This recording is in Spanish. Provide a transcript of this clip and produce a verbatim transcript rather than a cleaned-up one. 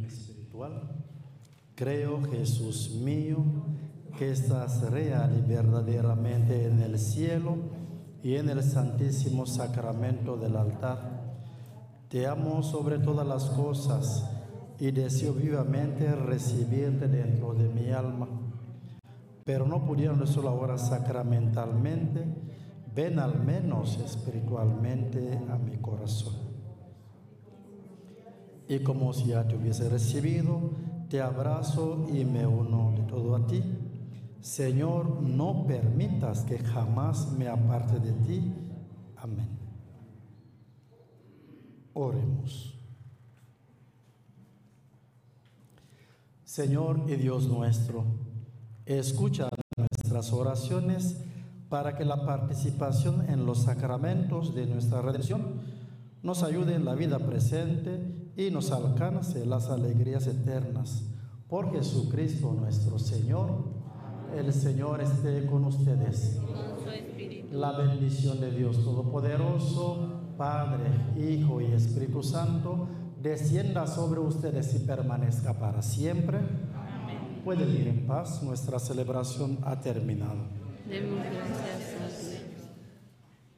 espiritual. Creo, Jesús mío, que estás real y verdaderamente en el cielo y en el santísimo sacramento del altar. Te amo sobre todas las cosas y deseo vivamente recibirte dentro de mi alma. Pero no pudiendo solo ahora sacramentalmente, ven al menos espiritualmente a mi corazón. Y como si ya te hubiese recibido, te abrazo y me uno de todo a ti. Señor, no permitas que jamás me aparte de ti. Amén. Oremos. Señor y Dios nuestro, escucha nuestras oraciones para que la participación en los sacramentos de nuestra redención nos ayude en la vida presente y nos alcance las alegrías eternas. Por Jesucristo nuestro Señor. El Señor esté con ustedes. La bendición de Dios Todopoderoso, Padre, Hijo y Espíritu Santo, descienda sobre ustedes y permanezca para siempre. Amén. Pueden ir en paz. Nuestra celebración ha terminado. Demos gracias a Dios.